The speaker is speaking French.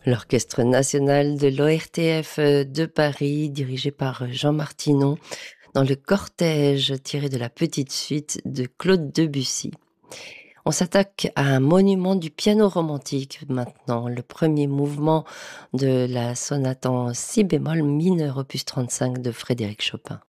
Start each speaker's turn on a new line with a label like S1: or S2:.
S1: L'Orchestre national de l'ORTF de Paris, dirigé par Jean Martinon, dans le cortège tiré de la petite suite de Claude Debussy. On s'attaque à un monument du piano romantique maintenant, le premier mouvement de la sonate en si bémol mineur opus 35 de Frédéric Chopin.